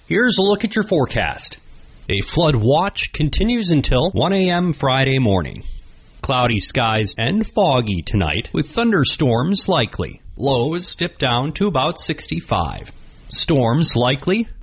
Here's a look at your forecast. A flood watch continues until 1 a.m. Friday morning. Cloudy skies and foggy tonight with thunderstorms likely. Lows dip down to about 65. Storms likely